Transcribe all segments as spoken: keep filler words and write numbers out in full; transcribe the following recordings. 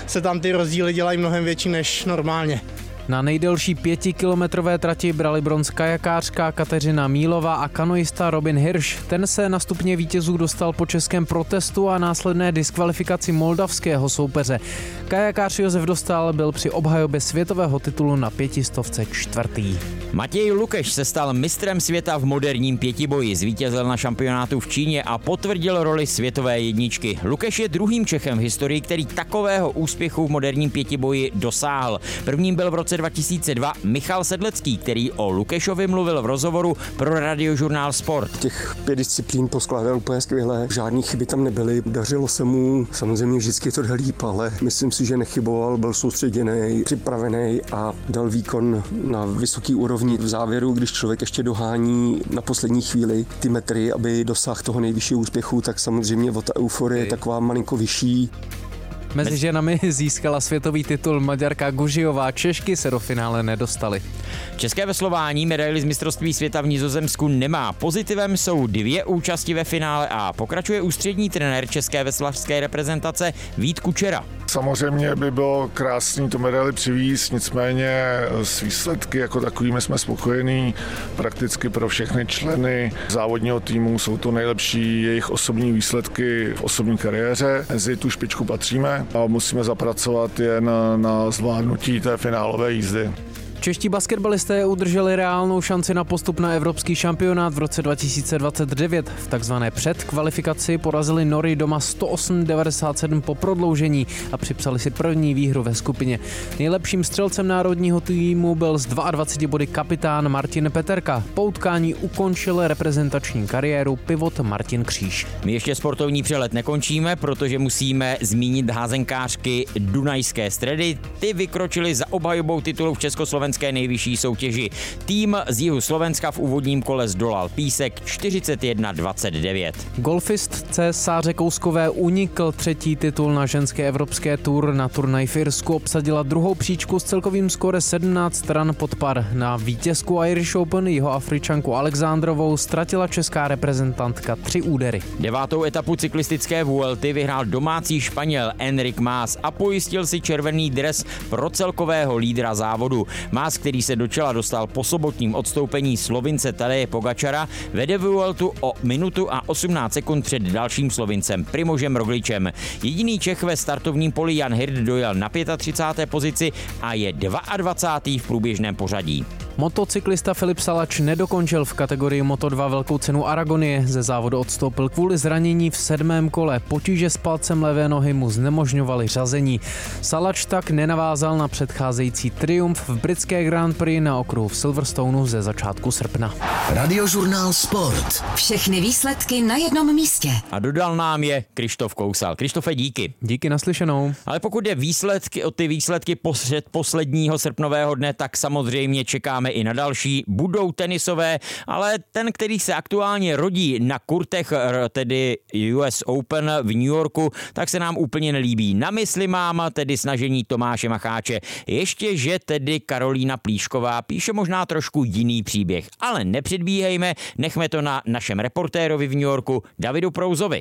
se tam ty rozdíly dělají mnohem větší než normálně. Na nejdelší pětikilometrové trati brali bronz kajakářka Kateřina Mílová a kanoista Robin Hirsch. Ten se na stupně vítězů dostal po českém protestu a následné diskvalifikaci moldavského soupeře. Kajakář Josef Dostál byl při obhajobě světového titulu na pětistovce čtvrtý. Matěj Lukeš se stal mistrem světa v moderním pětiboji, zvítězil na šampionátu v Číně a potvrdil roli světové jedničky. Lukeš je druhým Čechem v historii, který takového úspěchu v moderním pětiboji dosáhl. Prvním byl v roce dva tisíce dva Michal Sedlecký, který o Lukešovi mluvil v rozhovoru pro radiožurnál Sport. Těch pět disciplín poskládal úplně skvěle, žádný chyby tam nebyly, dařilo se mu, samozřejmě vždycky to jde líp, ale myslím si, že nechyboval, byl soustředěný, připravený a dal výkon na vysoký úrovni. V závěru, když člověk ještě dohání na poslední chvíli ty metry, aby dosáhl toho nejvyššího úspěchu, tak samozřejmě o ta euforie je taková malinko vyšší. Mezi ženami získala světový titul Maďarka Gužijová, Češky se do finále nedostaly. České veslování medaili z mistrovství světa v Nizozemsku nemá. Pozitivem jsou dvě účasti ve finále a pokračuje ústřední trenér české veslařské reprezentace Vít Kučera. Samozřejmě by bylo krásný tu medaili přivízt, nicméně s výsledky jako takovými jsme spokojení. Prakticky pro všechny členy závodního týmu jsou to nejlepší jejich osobní výsledky v osobní kariéře. Mezi tu špičku patříme a musíme zapracovat jen na zvládnutí té finálové jízdy. Čeští basketbalisté udrželi reálnou šanci na postup na evropský šampionát v roce dva tisíce dvacet devět. V takzvané předkvalifikaci porazili Nory doma sto osm devadesát sedm po prodloužení a připsali si první výhru ve skupině. Nejlepším střelcem národního týmu byl z dvaceti dvěma body kapitán Martin Peterka. Po utkání ukončil reprezentační kariéru pivot Martin Kříž. My ještě sportovní přelet nekončíme, protože musíme zmínit házenkářky Dunajské Stredy. Ty vykročily za obhajobou titulu v československé nejvyšší soutěži. Tým z jihu Slovenska v úvodním kole zdolal Písek čtyřicet jedna dvacet devět. Golfistce Sáře Kouskové unikl třetí titul na ženské evropské tour. Na turnaj v Irsku obsadila druhou příčku s celkovým skóre sedmnáct ran pod par. Na vítězku Irish Open Jihoafričanku Alexandrovou ztratila česká reprezentantka tři údery. Devátou etapu cyklistické Vuelty vyhrál domácí Španěl Enric Mas a pojistil si červený dres pro celkového lídra závodu. Mas, který se do čela dostal po sobotním odstoupení Slovince Tadeje Pogačara, vede Vueltu o minutu a osmnáct sekund před dalším Slovincem Primožem Rogličem. Jediný Čech ve startovním poli Jan Hirt dojel na třicáté páté pozici a je dvacátý druhý v průběžném pořadí. Motocyklista Filip Salač nedokončil v kategorii Moto dva velkou cenu Aragonie. Ze závodu odstoupil kvůli zranění v sedmém kole. Potíže s palcem levé nohy mu znemožňovaly řazení. Salač tak nenavázal na předcházející triumf v britské Grand Prix na okruhu v Silverstoneu ze začátku srpna. Radiožurnál Sport. Všechny výsledky na jednom místě. A dodal nám je Krištof Kousal. Krištofe, díky. Díky, naslyšenou. Ale pokud je výsledky o ty výsledky posledního srpnového dne, tak samozřejmě čekáme i na další. Budou tenisové, ale ten, který se aktuálně rodí na kurtech, tedy U S Open v New Yorku, tak se nám úplně nelíbí. Na mysli mám tedy snažení Tomáše Macháče. Ještě, že tedy Karolína Plíšková píše možná trošku jiný příběh. Ale nepředbíhejme, nechme to na našem reportérovi v New Yorku Davidu Prouzovi.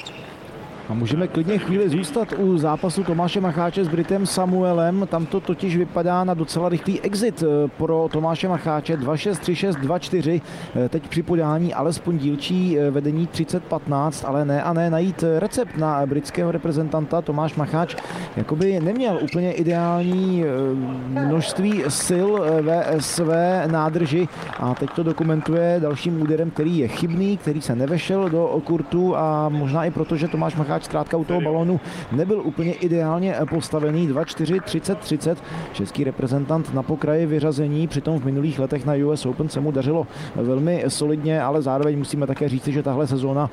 A můžeme klidně chvíli zůstat u zápasu Tomáše Macháče s Britem Samuelem. Tam to totiž vypadá na docela rychlý exit pro Tomáše Macháče. dva šest, tři šest, dva čtyři. Teď při podání alespoň dílčí vedení třicet patnáct, ale ne a ne najít recept na britského reprezentanta. Tomáš Macháč jakoby neměl úplně ideální množství sil ve své nádrži a teď to dokumentuje dalším úderem, který je chybný, který se nevešel do kurtu a možná i proto, že Tomáš Macháč zkrátka u toho balónu nebyl úplně ideálně postavený. dva čtyři, třicet třicet. Český reprezentant na pokraji vyřazení, přitom v minulých letech na U S Open se mu dařilo velmi solidně, ale zároveň musíme také říci, že tahle sezóna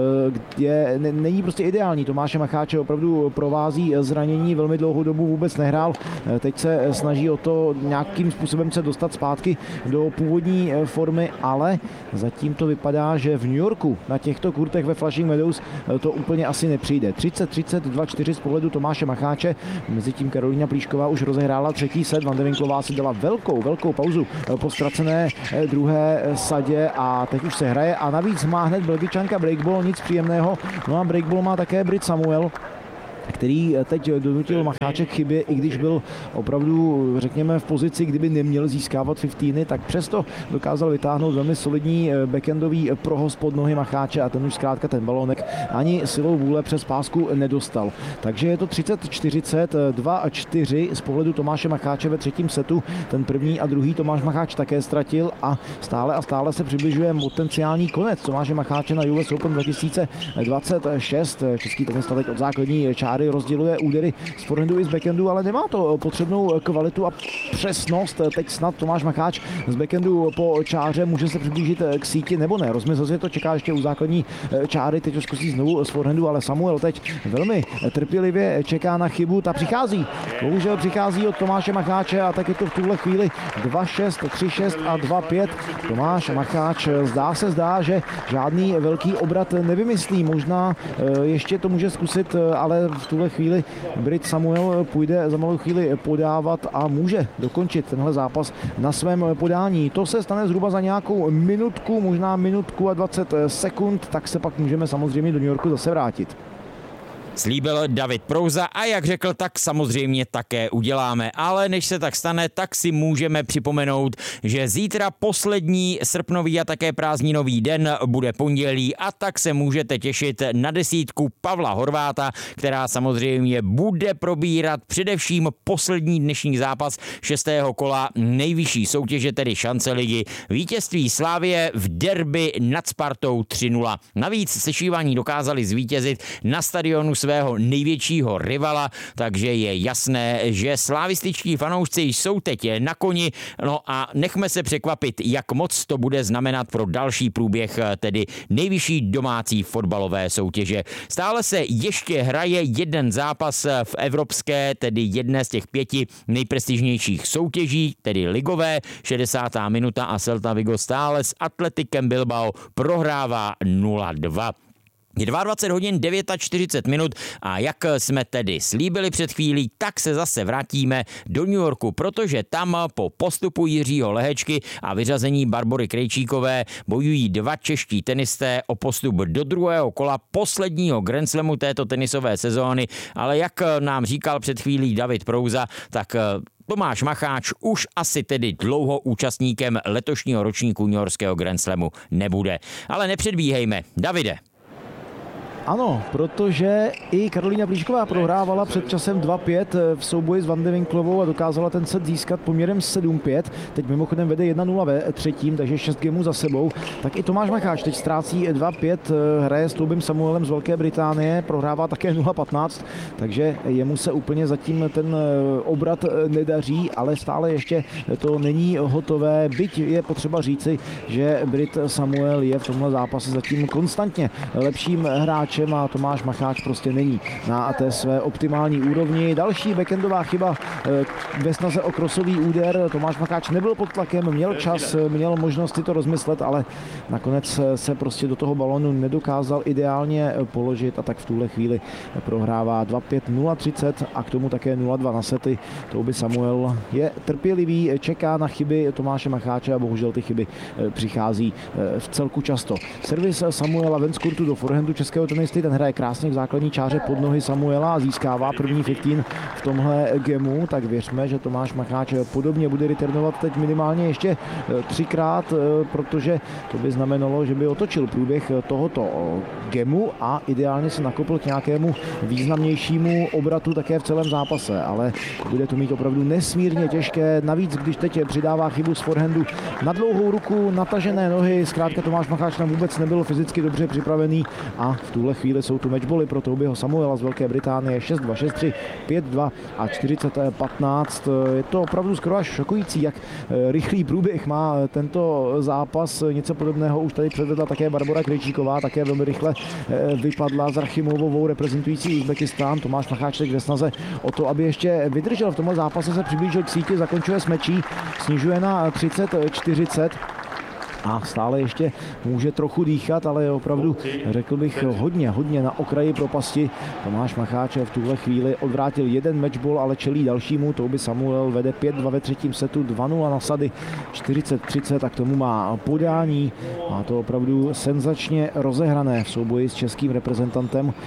je, není prostě ideální. Tomáše Macháče opravdu provází zranění, velmi dlouhou dobu vůbec nehrál. Teď se snaží o to nějakým způsobem se dostat zpátky do původní formy, ale zatím to vypadá, že v New Yorku na těchto kurtech ve Flushing Meadows to úplně asi nepřijde. třicet třicet, dva čtyři z pohledu Tomáše Macháče. Mezitím Karolína Plíšková už rozehrála třetí set. Van de Winklová si dala velkou, velkou pauzu po ztracené druhé sadě a teď už se hraje a navíc má hned Belgičanka breakball, nic příjemného. No a breakball má také Brit Samuel, který teď donutil Macháče k chybě, i když byl opravdu, řekněme, v pozici, kdyby neměl získávat fifteeny, tak přesto dokázal vytáhnout velmi solidní backendový prohoz pod nohy Macháče a ten už zkrátka ten balónek ani silou vůle přes pásku nedostal. Takže je to třicet čtyřicet, dva a čtyři z pohledu Tomáše Macháče ve třetím setu. Ten první a druhý Tomáš Macháč také ztratil a stále a stále se přibližuje potenciální konec Tomáše Macháče na U S Open dva tisíce dvacet šest. Český tenista teď od základní čáry rozděluje údery z forehandu i z backhandu, ale nemá to potřebnou kvalitu a přesnost. Teď snad Tomáš Macháč z backhandu po čáře může se přiblížit k síti nebo ne. Rozmysl se to čeká ještě u základní čáry, teď to zkusí znovu z forehandu, ale Samuel teď velmi trpělivě čeká na chybu, ta přichází. Bohužel přichází od Tomáše Macháče a tak je to v tuhle chvíli dva šest, tři šest a dva pět. Tomáš Macháč zdá se zdá, že žádný velký obrat nevymyslí. Možná ještě to může zkusit, ale v tuhle chvíli Brit Samuel půjde za malou chvíli podávat a může dokončit tenhle zápas na svém podání. To se stane zhruba za nějakou minutku, možná minutku a dvacet sekund, tak se pak můžeme samozřejmě do New Yorku zase vrátit. Slíbil David Prouza a jak řekl, tak samozřejmě také uděláme. Ale než se tak stane, tak si můžeme připomenout, že zítra poslední srpnový a také prázdninový den bude pondělí a tak se můžete těšit na desítku Pavla Horváta, která samozřejmě bude probírat především poslední dnešní zápas šestého kola nejvyšší soutěže, tedy šance ligy. Vítězství Slavie v derby nad Spartou tři nula. Navíc sešívaní dokázali zvítězit na stadionu svého největšího rivala, takže je jasné, že slavističtí fanoušci jsou teď na koni, no a nechme se překvapit, jak moc to bude znamenat pro další průběh tedy nejvyšší domácí fotbalové soutěže. Stále se ještě hraje jeden zápas v evropské, tedy jedné z těch pěti nejprestižnějších soutěží, tedy ligové, šedesátá minuta a Celta Vigo stále s Atletikem Bilbao prohrává nula dva. Je dvacet dva hodin čtyřicet devět minut a jak jsme tedy slíbili před chvílí, tak se zase vrátíme do New Yorku, protože tam po postupu Jiřího Lehečky a vyřazení Barbory Krejčíkové bojují dva čeští tenisté o postup do druhého kola posledního Grand Slamu této tenisové sezóny, ale jak nám říkal před chvílí David Prouza, tak Tomáš Macháč už asi tedy dlouho účastníkem letošního ročníku newyorského Grand Slamu nebude. Ale nepředbíhejme. Davide. Ano, protože i Karolína Plíšková prohrávala před časem dva pět v souboji s Van de Winklovou a dokázala ten set získat poměrem sedm pět. Teď mimochodem vede jedna nula ve třetím, takže šest gemů za sebou. Tak i Tomáš Macháč teď ztrácí dva pět, hraje s Toubym Samuelem z Velké Británie, prohrává také nula patnáct, takže jemu se úplně zatím ten obrat nedaří, ale stále ještě to není hotové. Byť je potřeba říci, že Brit Samuel je v tomhle zápase zatím konstantně lepším hráčem a Tomáš Macháč prostě není na té své optimální úrovni. Další backendová chyba ve snaze o krosový úder. Tomáš Macháč nebyl pod tlakem, měl čas, měl možnost si to rozmyslet, ale nakonec se prostě do toho balonu nedokázal ideálně položit a tak v tuhle chvíli prohrává dva pět, nula třicet a k tomu také nula dva na sety. Touby Samuel je trpělivý, čeká na chyby Tomáše Macháče a bohužel ty chyby přichází v celku často. Servis Samuela ven z kurtu do forehandu českého tenisty, ten hraje krásně v základní čáře pod nohy Samuela a získává první fifteen v tomhle gemu, tak věřme, že Tomáš Macháč podobně bude returnovat teď minimálně ještě třikrát, protože to by znamenalo, že by otočil průběh tohoto gemu a ideálně se nakopl k nějakému významnějšímu obratu také v celém zápase, ale bude to mít opravdu nesmírně těžké, navíc když teď přidává chybu z forehandu na dlouhou ruku, natažené nohy, zkrátka Tomáš Macháč tam vůbec nebyl fyzicky dobře připravený a v tuhle chvíli jsou tu matchboly pro Toubyho Samuela z Velké Británie šest dva, šest tři, pět dva a čtyřicet patnáct. Je to opravdu skoro až šokující, jak rychlý průběh má tento zápas. Něco podobného už tady předvedla také Barbora Krejčíková, také velmi rychle vypadla s Rachimovou reprezentující Uzbekistán. Tomáš Macháč teď ve snaze o to, aby ještě vydržel v tomhle zápase, se přiblížil k síti, zakončuje s mečí, snižuje na třicet čtyřicet. A stále ještě může trochu dýchat, ale je opravdu, řekl bych, hodně, hodně na okraji propasti. Tomáš Macháč v tuhle chvíli odvrátil jeden matchball, ale čelí dalšímu. Touby Samuel vede pět dva ve třetím setu, dva nula na sady, čtyřicet třicet a k tomu má podání. Má to opravdu senzačně rozehrané v souboji s českým reprezentantem.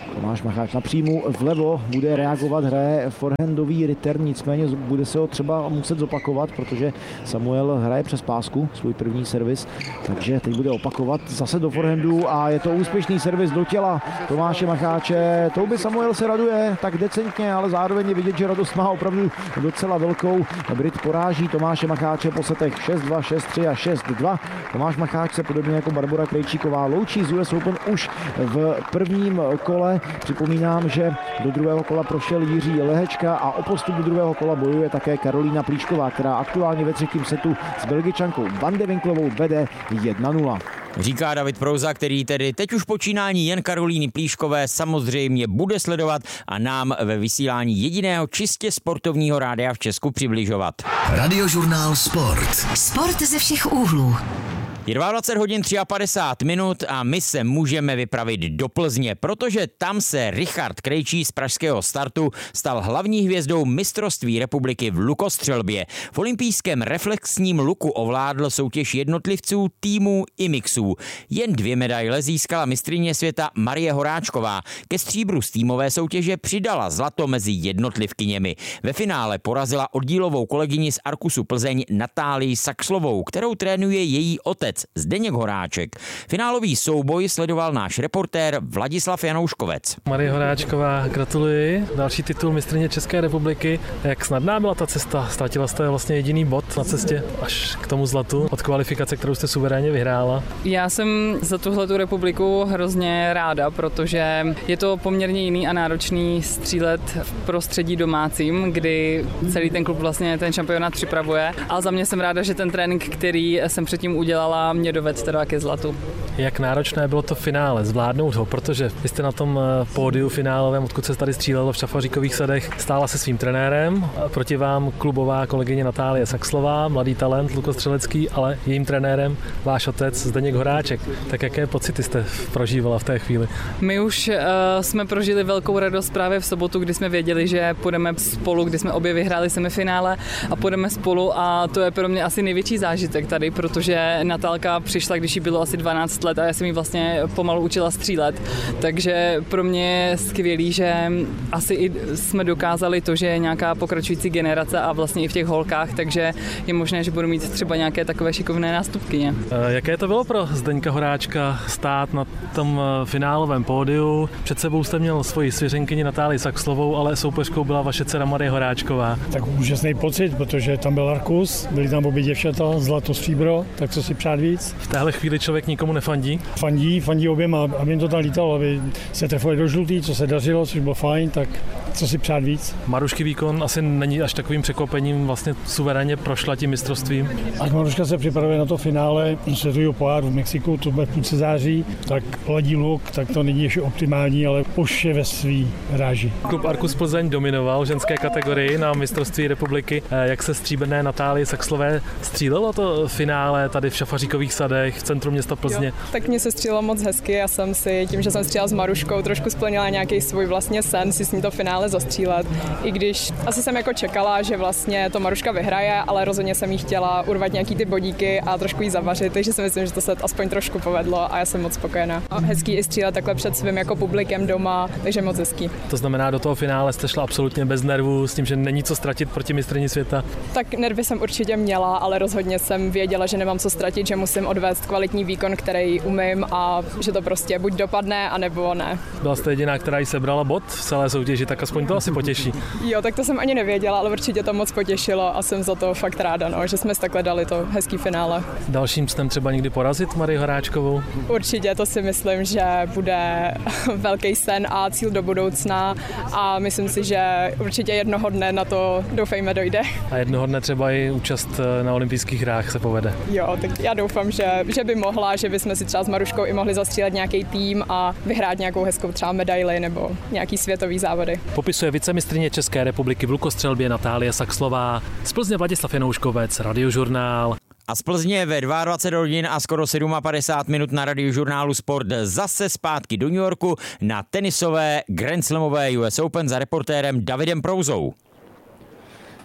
Tomáš Macháč na příjmu vlevo bude reagovat, hraje forehandový return, nicméně bude se ho třeba muset zopakovat, protože Samuel hraje přes pásku svůj první servis, takže teď bude opakovat zase do forehandu a je to úspěšný servis do těla Tomáše Macháče. Touby Samuel se raduje tak decentně, ale zároveň je vidět, že radost má opravdu docela velkou. Brit poráží Tomáše Macháče po setech šest dva, šest tři a šest dva. Tomáš Macháč se podobně jako Barbora Krejčíková loučí z U S Open už v prvním kole. Připomínám, že do druhého kola prošel Jiří Lehečka a o postup do druhého kola bojuje také Karolína Plíšková, která aktuálně ve třetím setu s Belgičankou Van de Winklovou vede jedna nula. Říká David Prouza, který tedy teď už počínání jen Karolíny Plíškové samozřejmě bude sledovat a nám ve vysílání jediného čistě sportovního rádia v Česku přibližovat. Radiožurnál Sport. Sport ze všech úhlů. Je dvacet dva hodin padesát tři minut a my se můžeme vypravit do Plzně, protože tam se Richard Krejčí z pražského startu stal hlavní hvězdou mistrovství republiky v lukostřelbě. V olympijském reflexním luku ovládl soutěž jednotlivců, týmů i mixů. Jen dvě medaile získala mistryně světa Marie Horáčková. Ke stříbru z týmové soutěže přidala zlato mezi jednotlivkyněmi. Ve finále porazila oddílovou kolegyni z Arkusu Plzeň Natálii Saxlovou, kterou trénuje její otec Zdeněk Horáček. Finálový souboj sledoval náš reportér Vladislav Janouškovec. Marie Horáčková, gratuluji. Další titul mistryně České republiky. Jak snadná byla ta cesta? Ztratila jste vlastně jediný bod na cestě až k tomu zlatu od kvalifikace, kterou jste suverénně vyhrála. Já jsem za tuhletu republiku hrozně ráda, protože je to poměrně jiný a náročný střílet v prostředí domácím, kdy celý ten klub vlastně ten šampionát připravuje. A za mě jsem ráda, že ten trénink, který jsem předtím udělala, mě doved teda ke zlatu. Jak náročné bylo to finále, zvládnout ho, protože vy jste na tom pódiu finálovém, odkud se tady střílelo v Šafaříkových sadech, stála se svým trenérem, proti vám klubová kolegyně Natálie Saxlová, mladý talent lukostřelecký, ale jejím trenérem váš otec Zdeněk Horáček. Tak jaké pocity jste prožívala v té chvíli? My už uh, jsme prožili velkou radost právě v sobotu, kdy jsme věděli, že půjdeme spolu, kdy jsme obě vyhráli semifinále a půjdeme spolu a to je pro mě asi největší zážitek tady, protože Natálka přišla, když jí bylo asi dvanáct let a já jsem jí vlastně pomalu učila střílet, takže pro mě je skvělý, že asi i jsme dokázali to, že je nějaká pokračující generace a vlastně i v těch holkách, takže je možné, že budu mít třeba nějaké takové šikovné nástupkyně. Jaké to bylo pro Zdeňka Horáčka stát na tom finálovém pódiu? Před sebou jste měl svoji svěřenkyni Natálii Saxlovou, ale soupeřkou byla vaše dcera Marie Horáčková. Tak úžasný pocit, protože tam byl Arkus, byli tam obě děvčata, zlato, stříbro, tak co si přát víc. V téhle chvíli člověk nikomu nefandí? Fandí, fandí oběma, aby jim to tam lítalo, aby se trefili do žlutý, co se dařilo, což bylo fajn, tak co si přát víc. Marušky výkon asi není až takovým překvapením, vlastně suverénně prošla tím mistrovstvím. Ať Maruška se připravuje na to finále světového poháru v Mexiku, to bude v půlce září, tak ladí luk, tak to není ještě optimální, ale už je ve svý ráži. Klub Arkus Plzeň dominoval v ženské kategorii na mistrovství republiky. Jak se stříbrné Natálie Saxlové střílelo to finále tady v Šafaříkových sadech v centru města Plzně? Jo, tak mě se střílelo moc hezky, já jsem si tím, že jsem střílela s Maruškou, trošku splnila nějaký svůj vlastně sen si s ní to finále zastřílet. I když asi jsem jako čekala, že vlastně to Maruška vyhraje, ale rozhodně jsem jí chtěla urvat nějaký ty bodíky a trošku jí zavařit, takže si myslím, že to se aspoň trošku povedlo a já jsem moc spokojená. A hezký i střílet takhle před svým jako publikem doma, takže moc hezký. To znamená, do toho finále jste šla absolutně bez nervů, s tím, že není co ztratit proti mistryni světa? Tak nervy jsem určitě měla, ale rozhodně jsem věděla, že nemám co ztratit, že musím odvést kvalitní výkon, který umím a že to prostě buď dopadne, anebo ne. Byla jste jediná, která jí sebrala bod v celé soutěži, tak aspoň to asi potěší. Jo, tak to jsem ani nevěděla, ale určitě to moc potěšilo a jsem za to fakt ráda, no, že jsme si takhle dali to hezký finále. Dalším snem třeba někdy porazit Marii Horáčkovou? Určitě, to si myslím, že bude velký sen a cíl do budoucna a myslím si, že určitě jednoho dne na to doufejme dojde. A jednoho dne třeba i účast na olympijských hrách se povede. Jo, tak já doufám, že, že by mohla, že bychom si třeba s Maruškou i mohli zastřílet nějaký tým a vyhrát nějakou hezkou třeba medaili nebo nějaký světový závody. Popisuje vicemistryně České republiky v lukostřelbě Natálie Saxlová. Z Plzně Vladislav Janouškovec, Radiožurnál. A z Plzně ve dvacet dva hodin a skoro padesát sedm minut na Radiožurnálu Sport zase zpátky do New Yorku na tenisové Grand Slamové U S Open za reportérem Davidem Prouzou.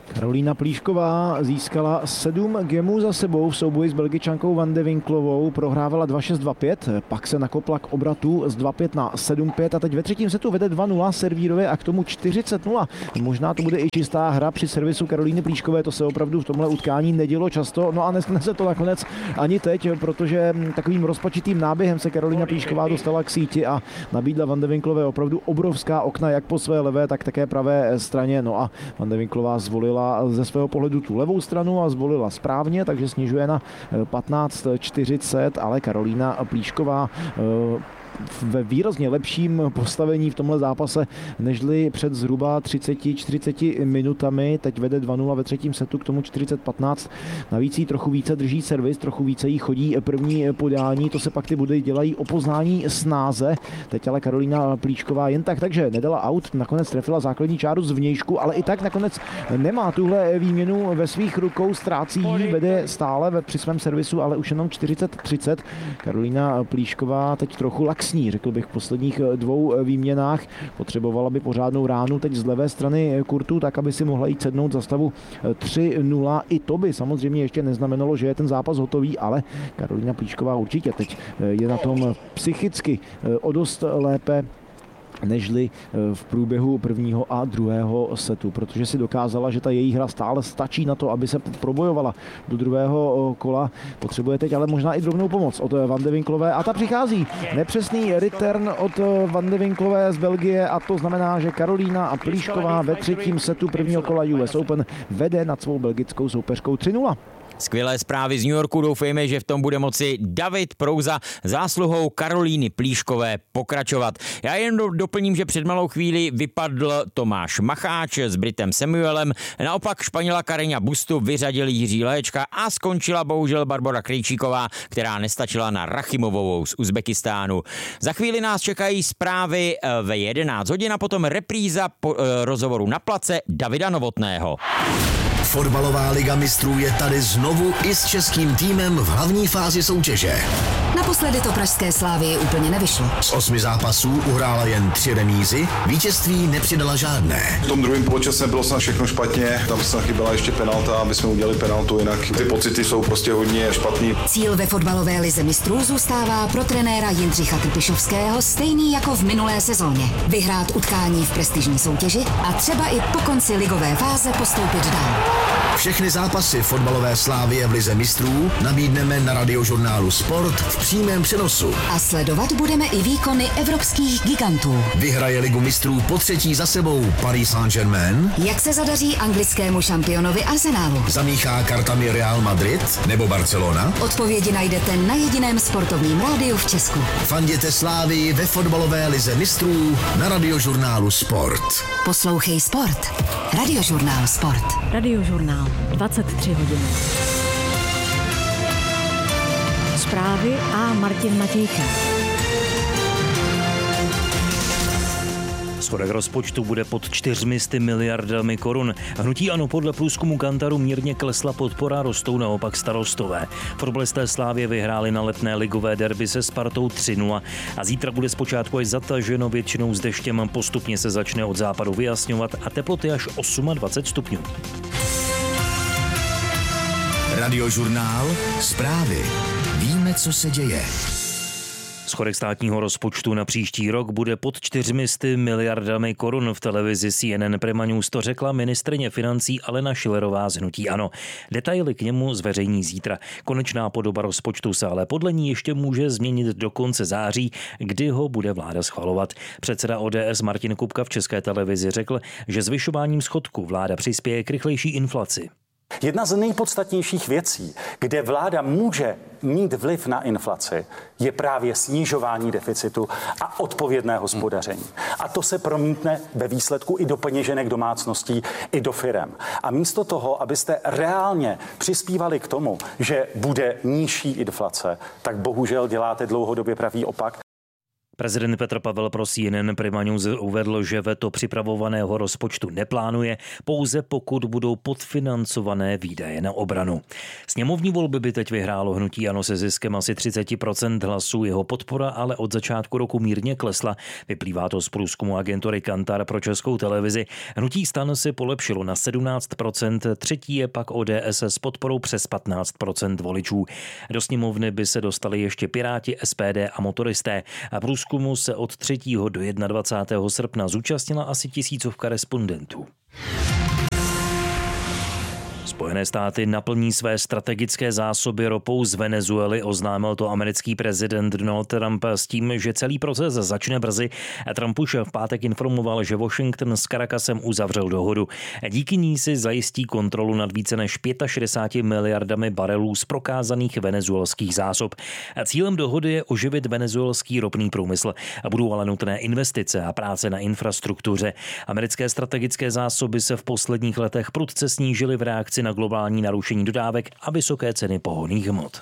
Karolína Plíšková získala sedm gemů za sebou v souboji s Belgičankou Van de Winklovou, prohrávala dva šest dva pět, pak se nakopla k obratu z dva pět na sedm pět a teď ve třetím setu vede dva nula servírově a k tomu čtyřicet nula. Možná to bude i čistá hra při servisu Karolíny Plíškové, to se opravdu v tomhle utkání nedělo často, no a nestane se to nakonec ani teď, protože takovým rozpačitým náběhem se Karolína Plíšková dostala k síti a nabídla Van de Winklové opravdu obrovská okna jak po své levé, tak také pravé straně, no a Van de Winklová zvolila ze svého pohledu tu levou stranu a zvolila správně, takže snižuje na patnáct čtyřicet, ale Karolína Plíšková ve výrazně lepším postavení v tomhle zápase, nežli před zhruba třicet čtyřicet minutami. Teď vede dva nula ve třetím setu, k tomu čtyřicet patnáct. Navíc jí trochu více drží servis, trochu více jí chodí první podání, to se pak ty body dělají o poznání snáze. Teď ale Karolína Plíšková jen tak, takže nedala out, nakonec trefila základní čáru z vnějšku, ale i tak nakonec nemá tuhle výměnu ve svých rukou, ztrácí ji, vede stále ve, při svém servisu, ale už jenom čtyřicet třicet. Karolína Plíšková teď trochu lax sní, řekl bych, v posledních dvou výměnách. Potřebovala by pořádnou ránu teď z levé strany kurtu, tak aby si mohla jít sednout za stavu tři nula. I to by samozřejmě ještě neznamenalo, že je ten zápas hotový, ale Karolína Plíšková určitě teď je na tom psychicky o dost lépe nežli v průběhu prvního a druhého setu, protože si dokázala, že ta její hra stále stačí na to, aby se probojovala do druhého kola. Potřebuje teď ale možná i drobnou pomoc od Van de Winklové a ta přichází. Nepřesný return od Van de Winklové z Belgie a to znamená, že Karolína Plíšková ve třetím setu prvního kola U S Open vede nad svou belgickou soupeřkou tři nula. Skvělé zprávy z New Yorku, doufejme, že v tom bude moci David Prouza zásluhou Karolíny Plíškové pokračovat. Já jen doplním, že před malou chvíli vypadl Tomáš Macháč s Britem Samuelem, naopak Španěla Carreña Bustu vyřadil Jiří Léčka a skončila bohužel Barbora Krejčíková, která nestačila na Rachimovovou z Uzbekistánu. Za chvíli nás čekají zprávy ve jedenáct hodin a potom repríza po, eh, rozhovoru na place Davida Novotného. Fotbalová liga mistrů je tady znovu i s českým týmem v hlavní fázi soutěže. Naposledy to pražské Slávii úplně nevyšlo. Z osmi zápasů uhrála jen tři remízy, vítězství nepřidala žádné. V tom druhém poločase bylo snad všechno špatně, tam se chyběla ještě penalta, aby jsme udělali penaltu, jinak ty pocity jsou prostě hodně špatný. Cíl ve fotbalové lize mistrů zůstává pro trenéra Jindřicha Trpišovského stejný jako v minulé sezóně. Vyhrát utkání v prestižní soutěži a třeba i po konci ligové fáze postoupit dál. Všechny zápasy fotbalové Slávie v lize mistrů nabídneme na Radiožurnálu Sport v přímém přenosu. A sledovat budeme i výkony evropských gigantů. Vyhraje ligu mistrů po třetí za sebou Paris Saint-Germain? Jak se zadaří anglickému šampionovi Arsenalu? Zamíchá kartami Real Madrid nebo Barcelona? Odpovědi najdete na jediném sportovním rádiu v Česku. Fanděte Slávii ve fotbalové lize mistrů na Radiožurnálu Sport. Poslouchej Sport. Radiožurnál Sport. Radiožurnál dvacet tři hodin. Zprávy a Martin Matějka. Schodek rozpočtu bude pod čtyřmi sty miliardami korun. Hnutí ANO podle průzkumu Kantaru mírně klesla podpora, rostou naopak starostové. Fotbalisté Slávie vyhráli na letné ligové derby se Spartou tři nula a zítra bude zpočátku až zataženo většinou s deštěm, postupně se začne od západu vyjasňovat a teploty až dvacet osm stupňů. Radiožurnál Zprávy. Víme, co se děje. Schodek státního rozpočtu na příští rok bude pod čtyřmi sty miliardami korun. V televizi C N N Prima News to řekla ministryně financí Alena Schillerová z hnutí ANO. Detaily k němu zveřejní zítra. Konečná podoba rozpočtu se ale podle ní ještě může změnit do konce září, kdy ho bude vláda schvalovat. Předseda O D S Martin Kupka v České televizi řekl, že zvyšováním schodku vláda přispěje k rychlejší inflaci. Jedna z nejpodstatnějších věcí, kde vláda může mít vliv na inflaci, je právě snižování deficitu a odpovědné hospodaření. A to se promítne ve výsledku i do peněženek domácností, i do firem. A místo toho, abyste reálně přispívali k tomu, že bude nižší inflace, tak bohužel děláte dlouhodobě pravý opak. Prezident Petr Pavel pro C N N Prima News uvedl, že veto připravovaného rozpočtu neplánuje, pouze pokud budou podfinancované výdaje na obranu. Sněmovní volby by teď vyhrálo hnutí ANO se ziskem asi třicet procent hlasů. Jeho podpora ale od začátku roku mírně klesla. Vyplývá to z průzkumu agentury Kantar pro Českou televizi. Hnutí STAN si polepšilo na sedmnáct procent, třetí je pak O D S s podporou přes patnáct procent voličů. Do sněmovny by se dostali ještě Piráti, S P D a motoristé. A průzkumu se od třetího do dvacátého prvního srpna zúčastnila asi tisícovka respondentů. Spojené státy naplní své strategické zásoby ropou z Venezuely, oznámil to americký prezident Donald Trump s tím, že celý proces začne brzy. Trump už v pátek informoval, že Washington s Caracasem uzavřel dohodu. Díky ní si zajistí kontrolu nad více než šedesáti pěti miliardami barelů z prokázaných venezuelských zásob. Cílem dohody je oživit venezuelský ropný průmysl. Budou ale nutné investice a práce na infrastruktuře. Americké strategické zásoby se v posledních letech prudce snížily v reakci na globální narušení dodávek a vysoké ceny pohonných hmot.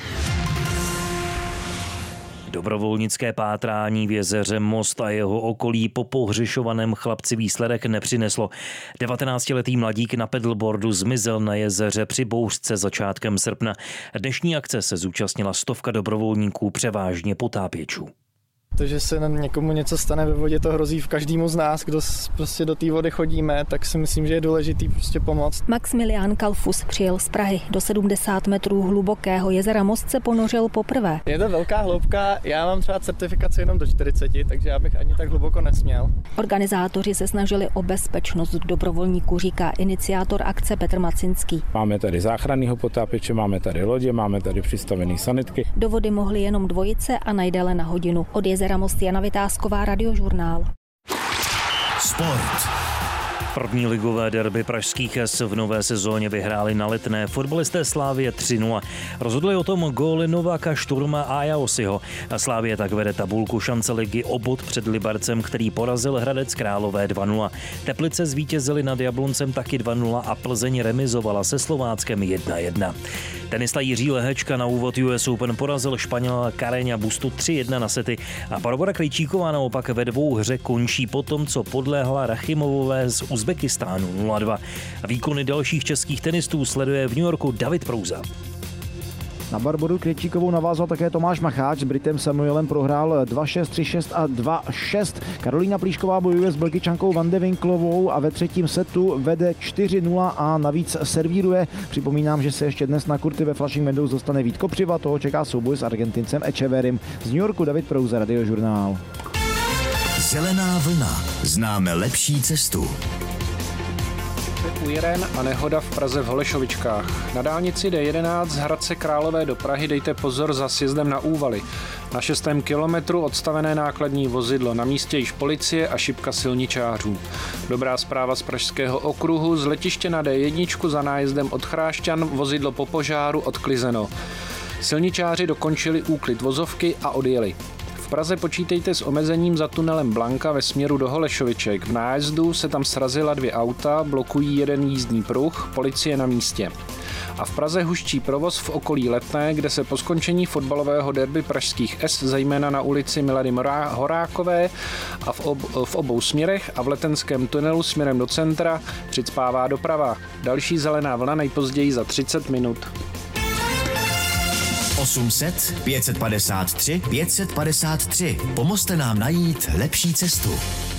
Dobrovolnické pátrání v jezeře Most a jeho okolí po pohřešovaném chlapci výsledek nepřineslo. devatenáctiletý mladík na pedalboardu zmizel na jezeře při bouřce začátkem srpna. Dnešní akce se zúčastnila stovka dobrovolníků, převážně potápěčů. To, že se někomu něco stane ve vodě, to hrozí v každému z nás, kdo prostě do té vody chodíme, tak si myslím, že je důležitý prostě pomoct. Maximilián Kalfus přijel z Prahy. Do sedmdesát metrů hlubokého jezera Most se ponořil poprvé. Je to velká hloubka, já mám třeba certifikaci jenom do čtyřicet, takže já bych ani tak hluboko nesměl. Organizátoři se snažili o bezpečnost dobrovolníků, říká iniciátor akce Petr Macinský. Máme tady záchranného potápěče, máme tady lodě, máme tady přistavené sanitky. Do vody mohly jenom dvojice a najdéle na hodinu. Od jezera Most Jana Vytázková, Radiožurnál. Sport. První ligové derby pražských S v nové sezóně vyhráli na Letné fotbalisté Slavie tři nula. Rozhodli o tom góly Nováka, Šturma a Ajaosiho. Slavie tak vede tabulku šance ligy o bod před Libercem, který porazil Hradec Králové dva nula. Teplice zvítězili nad Jabloncem taky dva nula a Plzeň remizovala se Slováckem jedna jedna. Tenista Jiří Lehečka na úvod U S Open porazil Španěla Carreña Bustu tři jedna na sety a Barbora Krejčíková naopak ve dvou hře končí po tom, co podléhla Rachimovové z Uzbekistánu nula dva. Výkony dalších českých tenistů sleduje v New Yorku David Prouza. Na Barboru Krejčíkovou navázal také Tomáš Macháč, s Britem Samuelem prohrál dva šest, tři šest a dva šest. Karolína Plíšková bojuje s Belgičankou Van de Winklovou a ve třetím setu vede čtyři nula a navíc servíruje. Připomínám, že se ještě dnes na kurty ve Flushing Meadows dostane Vít Kopřiva, toho čeká souboj s Argentincem Echeverrym. Z New Yorku David Prouza, Radiožurnál. Zelená vlna. Známe lepší cestu. Ujiren a nehoda v Praze v Holešovičkách. Na dálnici D jedenáct z Hradce Králové do Prahy dejte pozor za sjezdem na Úvaly. Na šestém kilometru odstavené nákladní vozidlo, na místě již policie a šipka silničářů. Dobrá zpráva z Pražského okruhu, z letiště na D jedna za nájezdem od Chrášťan vozidlo po požáru odklizeno. Silničáři dokončili úklid vozovky a odjeli. V Praze počítejte s omezením za tunelem Blanka ve směru do Holešoviček. V nájezdu se tam srazila dvě auta, blokují jeden jízdní pruh, policie na místě. A v Praze huščí provoz v okolí Letné, kde se po skončení fotbalového derby pražských S, zejména na ulici Milady Horákové a v, ob, v obou směrech a v Letenském tunelu směrem do centra přicpává doprava. Další zelená vlna nejpozději za třicet minut. osm set, pět padesát tři, pět padesát tři. Pomozte nám najít lepší cestu.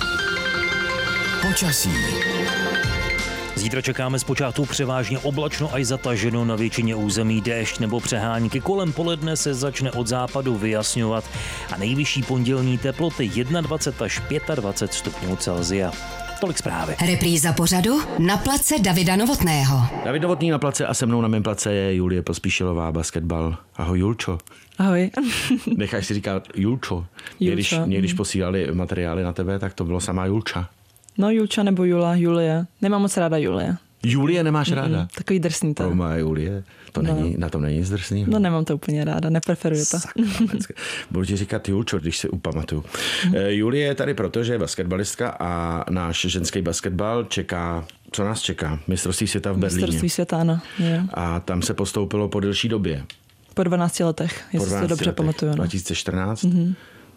Počasí. Zítra čekáme zpočátku převážně oblačno až zataženo, na většině území déšť nebo přehánky. Kolem poledne se začne od západu vyjasňovat a nejvyšší pondělní teploty dvacet jedna až dvacet pět stupňů Celsia. Tolik zprávy. Repríza pořadu na place Davida Novotného. David Novotný na place a se mnou na mém place je Julie Pospíšilová, basketbal. Ahoj Julčo. Ahoj. Necháš si říkat Julčo. Mě když, mě, když posílali materiály na tebe, tak to bylo sama Julča. No Julča nebo Jula, Julie. Nemám moc ráda Julie. Julie nemáš ráda? Mm, takový drsný to. To má Julie. To no. není, na tom není nic drsnýho. No nemám to úplně ráda, nepreferuji to. Sakra, budu ti říkat Julčo, když si upamatuju. Mm. Julie je tady proto, že je basketbalistka a náš ženský basketbal čeká, co nás čeká? Mistrovství světa v Berlíně. Mistrovství světa, ano. Je. A tam se postoupilo po delší době. Po dvanácti letech, jestli si to dobře pamatuju. No. dva tisíce čtrnáct. Mm-hmm.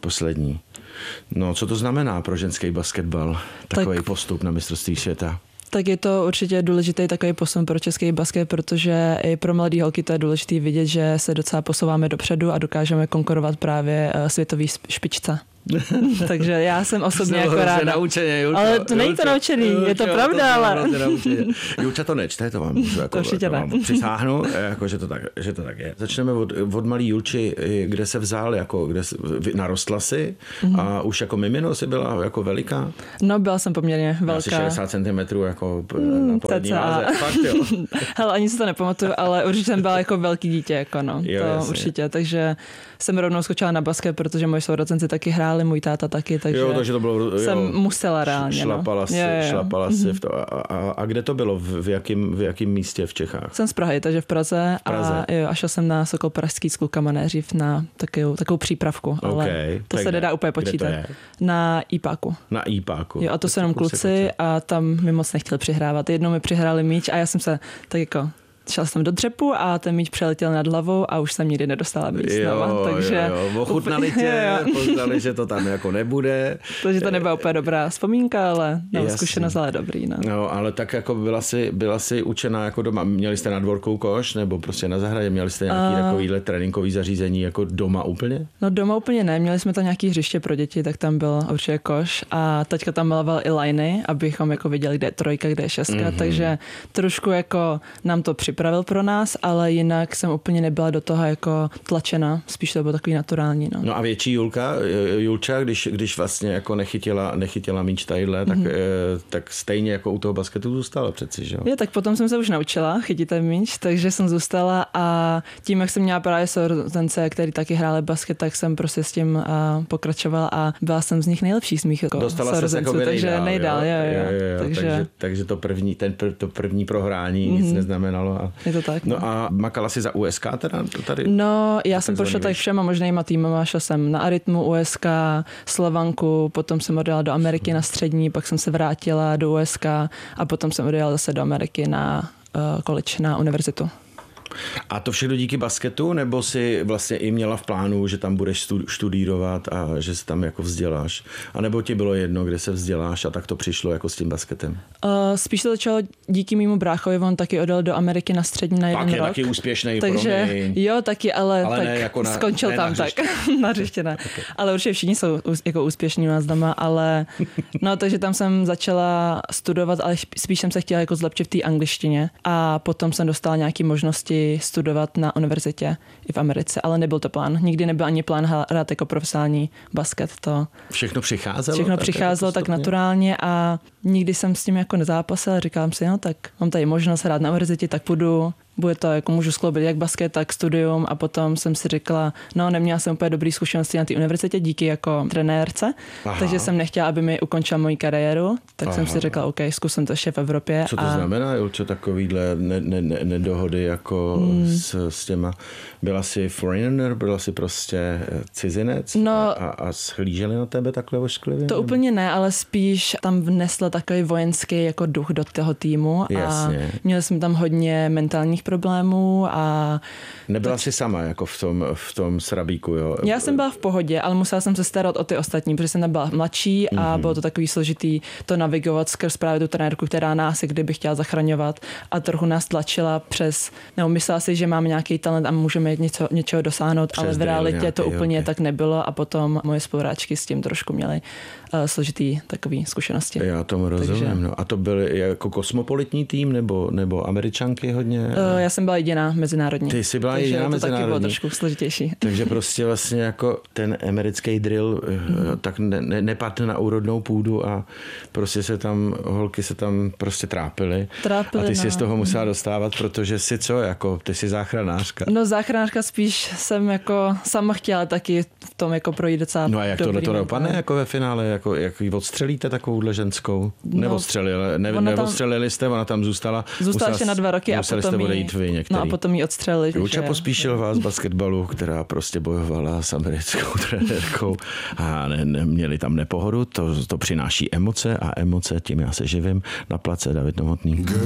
poslední. No, co to znamená pro ženský basketbal, takový tak postup na mistrovství světa? Tak je to určitě důležitý takový posun pro český basket, protože i pro mladý holky to je důležité vidět, že se docela posouváme dopředu a dokážeme konkurovat právě světový špičce. Takže já jsem osobně jako ráda. Naučeně, Julka, ale to není to naučený, Julka, je to pravda, to ale... Julča to nečte, to vám můžu jako, to vám přisáhnu, jako, že, to tak, že to tak je. Začneme od, od malý Julči, kde se vzal, jako, kde narostla si mm-hmm. a už jako mimino si byla jako veliká? No, byla jsem poměrně velká. Asi šedesát centimetrů jako mm, na polední váze. Fakt, jo. Hele, ani si to nepamatuju, ale určitě jsem byla jako velký dítě, jako no, jo, to jasně. Určitě, takže jsem rovnou skočila na basket, protože moji sourozenci taky hráli, můj táta taky, takže, jo, takže to bylo, jo, jsem musela reálně. Šlapala no. si, jo, jo. šlapala mm-hmm. si v to. A, a, a kde to bylo? V, v, jakým, v jakým místě v Čechách? Jsem z Prahy, takže v Praze, v Praze. A, jo, a šel jsem na Sokol pražský s klukama nejdřív na takovou, takovou přípravku, ale okay. to se nedá úplně počítat. Na IPáku. Na IPáku. Jo, a to jsou jenom kluci a tam mi moc nechtěli přihrávat. Jednou mi přihráli míč a já jsem se tak jako šel jsem do dřepu a ten míč přeletěl nad hlavou a už jsem nikdy nedostala míč znova. Takže jo, jo. Ochutnali tě, poznali, že to tam jako nebude. Takže to nebyla úplně dobrá vzpomínka, ale no, zkušenost ale dobrý. No. no, ale tak jako byla si, byla si učená jako doma. Měli jste na dvorku koš nebo prostě na zahradě? Měli jste nějaký uh, takovýhle tréninkový zařízení jako doma úplně? No doma úplně ne. Měli jsme tam nějaký hřiště pro děti, tak tam byl určitě koš a teďka tam maloval i liney, abychom jako viděli, kde je trojka, kde je šestka, mm-hmm. takže trošku jako nám to připravil pro nás, ale jinak jsem úplně nebyla do toho jako tlačena, spíš to bylo takový naturální. No, no a větší Julka, Julča, když, když vlastně jako nechytila, nechytila míč tadyhle, tak, mm-hmm. tak stejně jako u toho basketu zůstala přeci, že jo? Je, tak potom jsem se už naučila chytit ten míč, takže jsem zůstala a tím, jak jsem měla právě sourozence, který taky hráli basket, tak jsem prostě s tím pokračovala a byla jsem z nich nejlepší z mých jako sourozenců, takže nejdál, nejdál jo, jo, jo, jo, jo, takže... takže... takže to první, ten, to první prohrání mm-hmm. nic neznamenalo. A... Je to tak. No, no a makala si za U S K teda tady? No, já jsem prošla tak všema možnýma týmama, šla jsem na Arytmu, U S K, Slovanku, potom jsem odjela do Ameriky na střední, pak jsem se vrátila do U S K a potom jsem odjela zase do Ameriky na uh, college, na univerzitu. A to všechno díky basketu, nebo si vlastně i měla v plánu, že tam budeš studírovat a že se tam jako vzděláš? A nebo ti bylo jedno, kde se vzděláš a tak to přišlo jako s tím basketem? Uh, spíš to začalo díky mému bráchovi, on taky odjel do Ameriky na střední na jeden tak je rok. Taky úspěšný, takže promiň. Jo, taky, ale, ale tak ne, jako na, skončil ne tam na tak. Na hřiště ne. Okay. Ale určitě všichni jsou jako úspěšní u nás doma, ale no, takže tam jsem začala studovat, ale spíš jsem se chtěla jako zlepšit v té angličtině a potom jsem dostala nějaké možnosti studovat na univerzitě i v Americe, ale nebyl to plán. Nikdy nebyl ani plán hrát jako profesionální basket. To všechno přicházelo? Všechno tak přicházelo jako tak naturálně a nikdy jsem s tím jako nezápasil. Říkám si, no tak mám tady možnost hrát na univerzitě, tak půjdu. Bude to, jako můžu skloubit jak basket, tak studium a potom jsem si řekla, no neměla jsem úplně dobrý zkušenosti na té univerzitě díky jako trenérce, aha. takže jsem nechtěla, aby mi ukončila moji kariéru, tak aha. jsem si řekla, OK, zkusím to ještě v Evropě. Co to a... znamená, Julčo, takovýhle ne, ne, ne, nedohody jako hmm. s, s těma, byla jsi foreigner, byla jsi prostě cizinec no, a, a shlíželi na tebe takhle ošklivě? To úplně ne, ale spíš tam vnesla takový vojenský jako duch do toho týmu Jasně. a měli jsme tam hodně mentálních problémů a... Nebyla jsi sama jako v tom, v tom srabíku, jo? Já jsem byla v pohodě, ale musela jsem se starat o ty ostatní, protože jsem tam byla mladší a mm-hmm. bylo to takový složitý to navigovat skrz právě tu trenérku, která nás kdyby chtěla zachraňovat a trochu nás tlačila přes, nebo myslela si, že máme nějaký talent a můžeme něco, něčeho dosáhnout, přes ale v realitě nějaký, to úplně okay. tak nebylo a potom moje spoluhráčky s tím trošku měly uh, složitý takový zkušenosti. Já tomu rozumím. Takže... No. A to byly jako kosmopolitní tým nebo, nebo Američanky hodně? Uh, já jsem byla jediná mezinárodní. Ty jsi byla takže jediná to mezinárodní. taky bylo trošku složitější. Takže prostě vlastně jako ten americký drill mm. tak ne, ne, nepadl na úrodnou půdu a prostě se tam, holky se tam prostě trápily. Trápily, a ty jsi no. z toho musela dostávat, protože jsi co, jako ty jsi záchranářka. No záchranářka spíš jsem jako sama chtěla taky v tom jako projít docela. No a jak tohle to dopadne jako ve finále, jako jak ji odstřelíte takovouhle ženskou? No, Neodstřelili, ne, neodstřelili jste, ona tam zůstala. Zůstala ještě na dva roky a potom jí, vy některý. No a potom jí odstřelili. Julča že... pospíšil vás basketbalu, která prostě bojovala s americkou trenérkou a ne, ne, měli tam nepohodu, to, to přináší emoce a emoce, tím já se živím. Na place David Novotný.